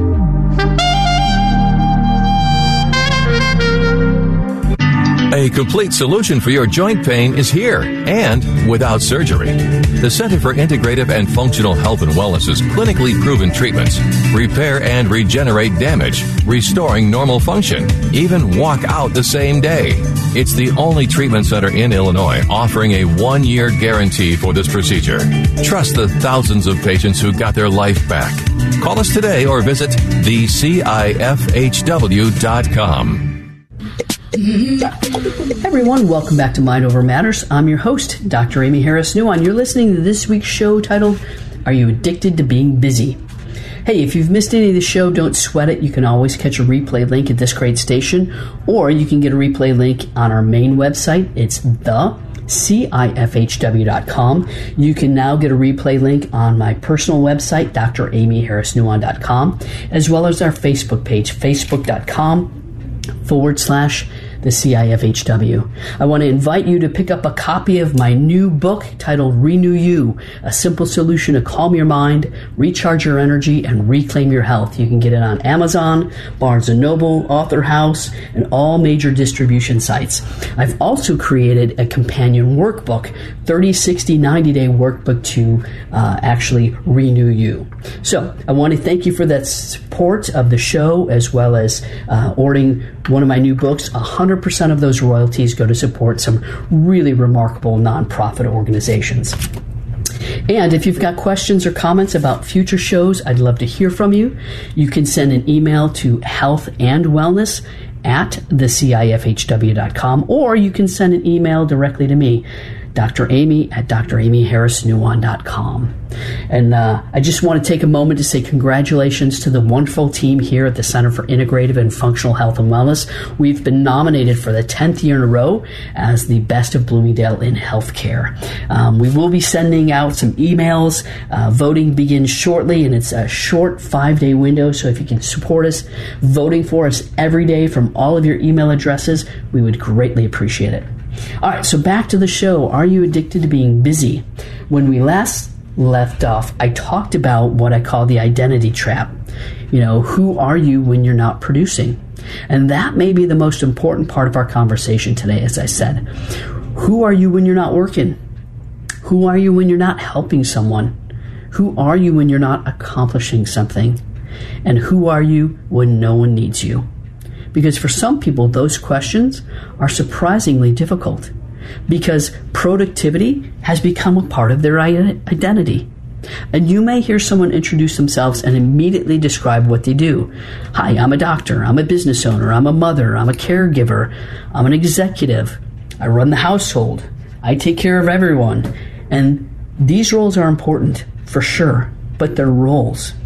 Speaker 19: A complete solution for your joint pain is here, and without surgery. The Center for Integrative and Functional Health and Wellness's clinically proven treatments repair and regenerate damage, restoring normal function, even walk out the same day. It's the only treatment center in Illinois offering a one-year guarantee for this procedure. Trust the thousands of patients who got their life back. Call us today or visit the C I F H W dot com.
Speaker 16: Hey everyone, welcome back to Mind Over Matters. I'm your host, Doctor Amy Harris Nuwan. You're listening to this week's show titled, Are You Addicted to Being Busy? Hey, if you've missed any of the show, don't sweat it. You can always catch a replay link at this great station, or you can get a replay link on our main website. It's the C I F H W dot com. You can now get a replay link on my personal website, D R Amy Harris Nuwan dot com, as well as our Facebook page, facebook dot com forward slash the C I F H W. I want to invite you to pick up a copy of my new book titled Renew You, a simple solution to calm your mind, recharge your energy, and reclaim your health. You can get it on Amazon, Barnes and Noble, Author House, and all major distribution sites. I've also created a companion workbook, thirty, sixty, ninety day workbook to uh, actually renew you. So I want to thank you for that support of the show, as well as uh, ordering one of my new books. one hundred percent of those royalties go to support some really remarkable nonprofit organizations. And if you've got questions or comments about future shows, I'd love to hear from you. You can send an email to health and wellness at the C I F H W dot com, or you can send an email directly to me, Doctor Amy at D R Amy Harris Nuwan dot com. And uh, I just want to take a moment to say congratulations to the wonderful team here at the Center for Integrative and Functional Health and Wellness. We've been nominated for the tenth year in a row as the best of Bloomingdale in healthcare. Um, we will be sending out some emails. Uh, voting begins shortly, and it's a short five-day window, so if you can support us, voting for us every day from all of your email addresses, we would greatly appreciate it. All right, so back to the show. Are you addicted to being busy? When we last left off, I talked about what I call the identity trap. You know, who are you when you're not producing? And that may be the most important part of our conversation today, as I said. Who are you when you're not working? Who are you when you're not helping someone? Who are you when you're not accomplishing something? And who are you when no one needs you? Because for some people, those questions are surprisingly difficult, because productivity has become a part of their identity. And you may hear someone introduce themselves and immediately describe what they do. Hi, I'm a doctor, I'm a business owner, I'm a mother, I'm a caregiver, I'm an executive, I run the household, I take care of everyone. And these roles are important, for sure, but they're roles.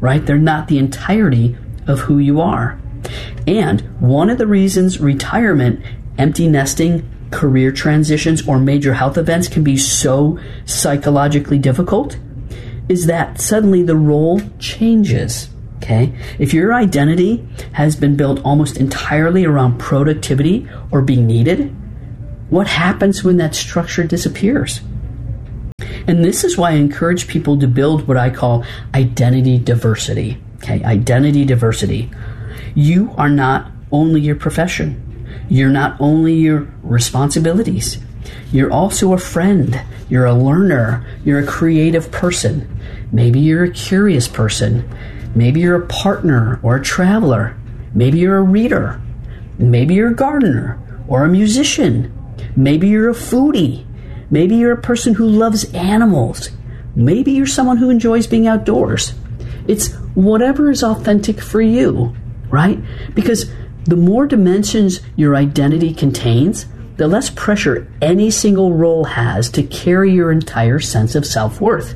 Speaker 16: right? They're not the entirety of who you are. And one of the reasons retirement, empty nesting, career transitions, or major health events can be so psychologically difficult is that suddenly the role changes. Okay? If your identity has been built almost entirely around productivity or being needed, what happens when that structure disappears? And this is why I encourage people to build what I call identity diversity. Okay? Identity diversity. You are not only your profession. You're not only your responsibilities. You're also a friend. You're a learner. You're a creative person. Maybe you're a curious person. Maybe you're a partner or a traveler. Maybe you're a reader. Maybe you're a gardener or a musician. Maybe you're a foodie. Maybe you're a person who loves animals. Maybe you're someone who enjoys being outdoors. It's whatever is authentic for you, right? Because the more dimensions your identity contains, the less pressure any single role has to carry your entire sense of self-worth.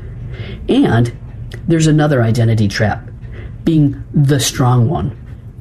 Speaker 16: And there's another identity trap, being the strong one.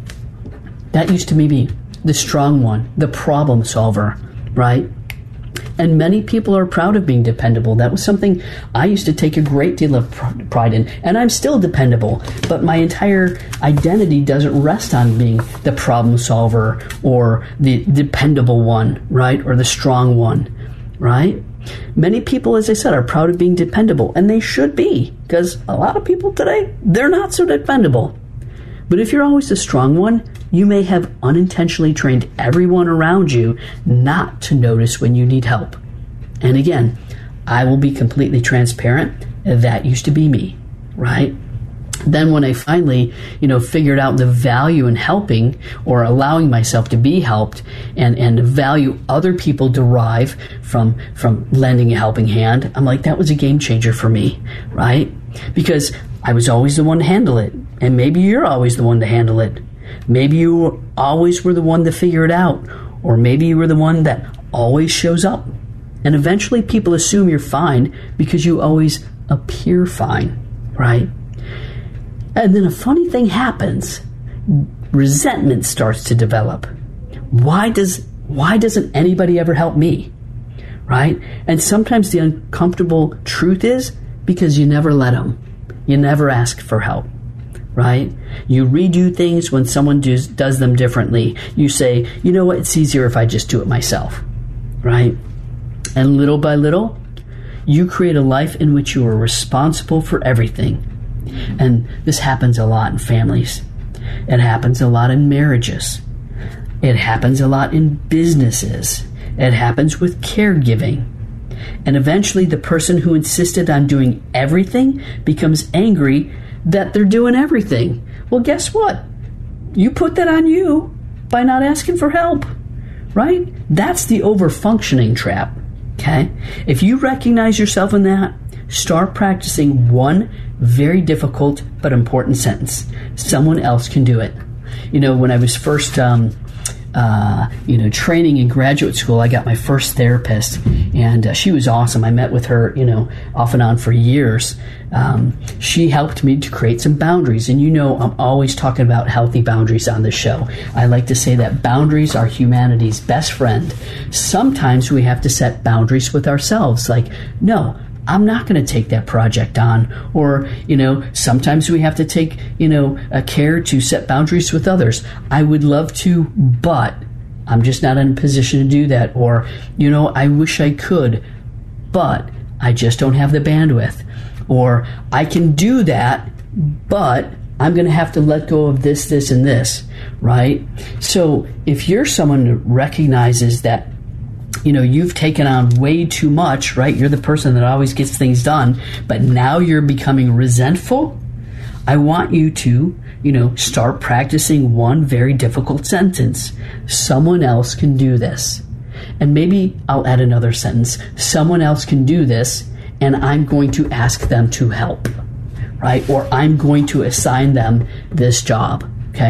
Speaker 16: That used to be me, the strong one, the problem solver, right? And many people are proud of being dependable. That was something I used to take a great deal of pr- pride in. And I'm still dependable, but my entire identity doesn't rest on being the problem solver or the dependable one, right? Or the strong one, right? Many people, as I said, are proud of being dependable, and they should be, because a lot of people today, they're not so dependable. But if you're always the strong one, you may have unintentionally trained everyone around you not to notice when you need help. And again, I will be completely transparent. That used to be me, right? Then when I finally, you know, figured out the value in helping or allowing myself to be helped, and, and the value other people derive from, from lending a helping hand, I'm like, that was a game changer for me, right? Because I was always the one to handle it. And maybe you're always the one to handle it. Maybe you always were the one to figure it out. Or maybe you were the one that always shows up. And eventually people assume you're fine because you always appear fine, right? And then a funny thing happens. Resentment starts to develop. Why does why doesn't anybody ever help me? Right? And sometimes the uncomfortable truth is because you never let them. You never ask for help. Right? You redo things when someone does, does them differently. You say, you know what, it's easier if I just do it myself. Right? And little by little, you create a life in which you are responsible for everything. And this happens a lot in families. It happens a lot in marriages. It happens a lot in businesses. It happens with caregiving. And eventually the person who insisted on doing everything becomes angry that they're doing everything. Well, guess what? You put that on you by not asking for help, right? That's the overfunctioning trap, okay? If you recognize yourself in that, start practicing one very difficult but important sentence. Someone else can do it. You know, when I was first um, Uh, you know, training in graduate school, I got my first therapist, and uh, she was awesome. I met with her, you know, off and on for years. Um, she helped me to create some boundaries, and you know, I'm always talking about healthy boundaries on this show. I like to say that boundaries are humanity's best friend. Sometimes we have to set boundaries with ourselves, like, no, I'm not going to take that project on. Or, you know, sometimes we have to take, you know, a care to set boundaries with others. I would love to, but I'm just not in a position to do that. Or, you know, I wish I could, but I just don't have the bandwidth. Or I can do that, but I'm going to have to let go of this, this, and this, right? So if you're someone who recognizes that, you know, you've taken on way too much, right? You're the person that always gets things done, but now you're becoming resentful. I want you to, you know, start practicing one very difficult sentence. Someone else can do this. And maybe I'll add another sentence. Someone else can do this, and I'm going to ask them to help, right? Or I'm going to assign them this job, okay?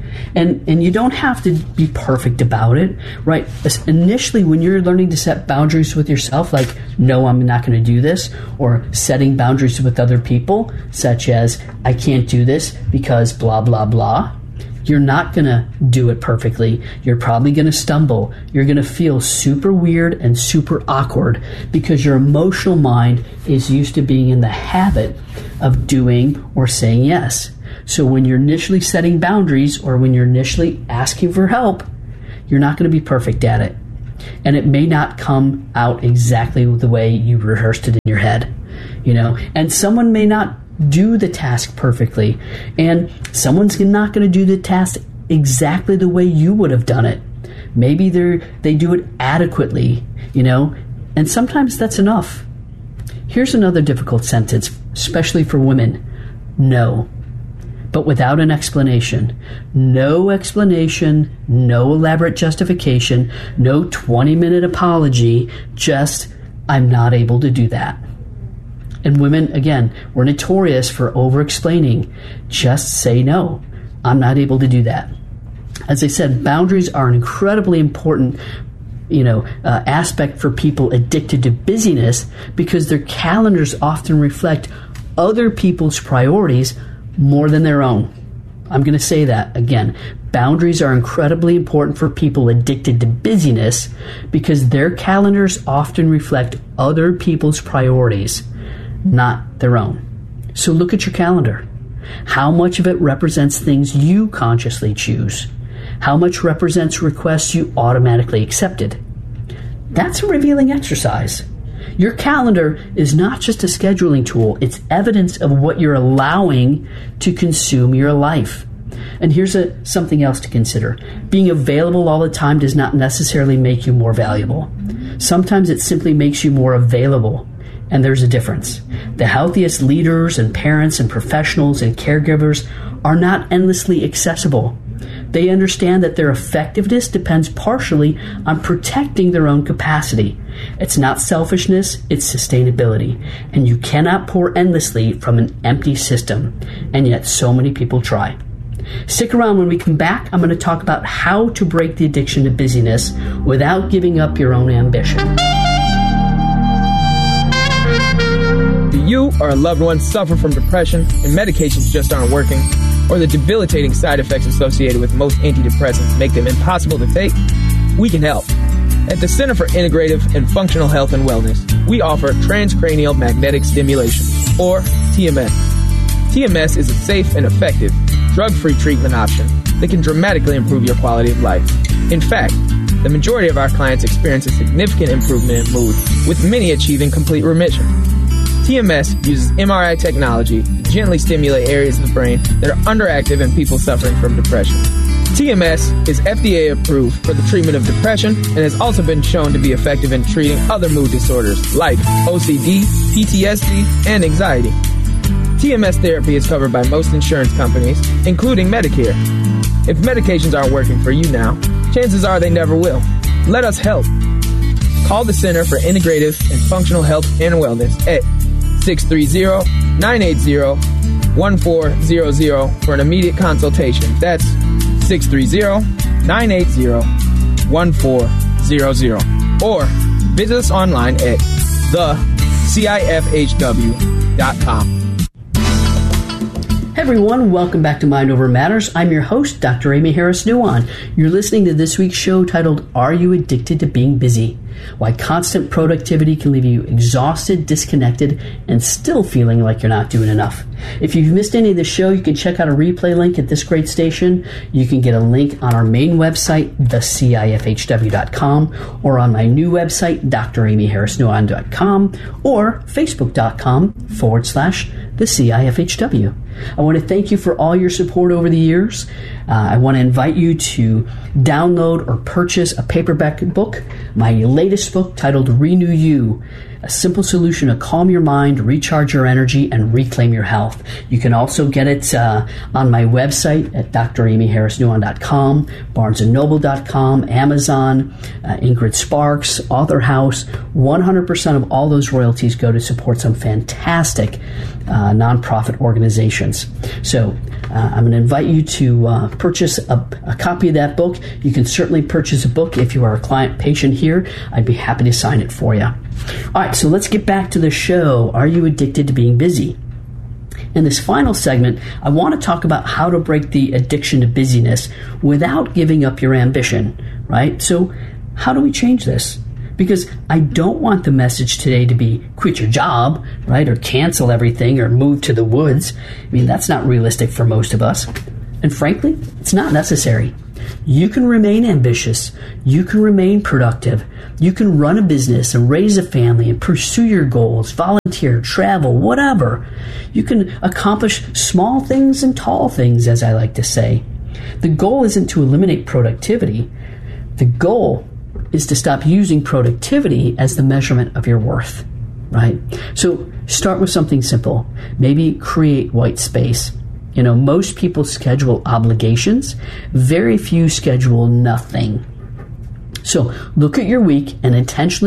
Speaker 16: And and you don't have to be perfect about it, right? Initially, when you're learning to set boundaries with yourself, like, no, I'm not going to do this, or setting boundaries with other people, such as, I can't do this because blah, blah, blah, you're not going to do it perfectly. You're probably going to stumble. You're going to feel super weird and super awkward because your emotional mind is used to being in the habit of doing or saying yes. So when you're initially setting boundaries or when you're initially asking for help, you're not going to be perfect at it. And it may not come out exactly the way you rehearsed it in your head, you know, and someone may not do the task perfectly, and someone's not going to do the task exactly the way you would have done it. Maybe they they do it adequately, you know, and sometimes that's enough. Here's another difficult sentence, especially for women. No. But without an explanation. No explanation, no elaborate justification, no twenty-minute apology, just, I'm not able to do that. And women, again, we're notorious for over-explaining. Just say no. I'm not able to do that. As I said, boundaries are an incredibly important, you know, uh, aspect for people addicted to busyness because their calendars often reflect other people's priorities more than their own. I'm going to say that again. Boundaries are incredibly important for people addicted to busyness because their calendars often reflect other people's priorities, not their own. So look at your calendar. How much of it represents things you consciously choose? How much represents requests you automatically accepted? That's a revealing exercise. Your calendar is not just a scheduling tool, it's evidence of what you're allowing to consume your life. And here's a, something else to consider. Being available all the time does not necessarily make you more valuable. Sometimes it simply makes you more available. And there's a difference. The healthiest leaders and parents and professionals and caregivers are not endlessly accessible. They understand that their effectiveness depends partially on protecting their own capacity. It's not selfishness, it's sustainability. And you cannot pour endlessly from an empty system. And yet so many people try. Stick around. When we come back, I'm going to talk about how to break the addiction to busyness without giving up your own ambition.
Speaker 21: You or a loved one suffer from depression and medications just aren't working, or the debilitating side effects associated with most antidepressants make them impossible to take? We can help. At the Center for Integrative and Functional Health and Wellness, we offer transcranial magnetic stimulation, or T M S. T M S is a safe and effective, drug-free treatment option that can dramatically improve your quality of life. In fact, the majority of our clients experience a significant improvement in mood, with many achieving complete remission. T M S uses M R I technology to gently stimulate areas of the brain that are underactive in people suffering from depression. T M S is F D A approved for the treatment of depression and has also been shown to be effective in treating other mood disorders like O C D, P T S D, and anxiety. T M S therapy is covered by most insurance companies, including Medicare. If medications aren't working for you now, chances are they never will. Let us help. Call the Center for Integrative and Functional Health and Wellness at six three zero, nine eight zero, one four zero zero for an immediate consultation. That's six three zero, nine eight zero, one four zero zero. Or visit us online at the C I F H W dot com.
Speaker 16: Hey everyone, welcome back to Mind Over Matters. I'm your host, Doctor Amy Harris Nuwan. You're listening to this week's show titled, Are You Addicted to Being Busy? Why constant productivity can leave you exhausted, disconnected, and still feeling like you're not doing enough. If you've missed any of the show, you can check out a replay link at this great station. You can get a link on our main website, the C I F H W dot com, or on my new website, D R Amy Harris Nuwan dot com, or Facebook.com forward slash the C I F H W. I want to thank you for all your support over the years. Uh, I want to invite you to download or purchase a paperback book, my latest book titled Renew You. a simple solution to calm your mind, recharge your energy, and reclaim your health. You can also get it uh, on my website at d r amy harris nuwan dot com, barnes and noble dot com, Amazon, uh, Ingrid Sparks, Author House. one hundred percent of all those royalties go to support some fantastic uh, nonprofit organizations. So uh, I'm going to invite you to uh, purchase a, a copy of that book. You can certainly purchase a book if you are a client patient here. I'd be happy to sign it for you. All right, so let's get back to the show. Are you addicted to being busy? In this final segment, I want to talk about how to break the addiction to busyness without giving up your ambition, right? So how do we change this? Because I don't want the message today to be quit your job, right? Or cancel everything or move to the woods. I mean, that's not realistic for most of us. And frankly, it's not necessary. You can remain ambitious. You can remain productive. You can run a business and raise a family and pursue your goals, volunteer, travel, whatever. You can accomplish small things and tall things, as I like to say. The goal isn't to eliminate productivity. The goal is to stop using productivity as the measurement of your worth, right? So start with something simple. Maybe create white space. You know, most people schedule obligations. Very few schedule nothing. So look at your week and intentionally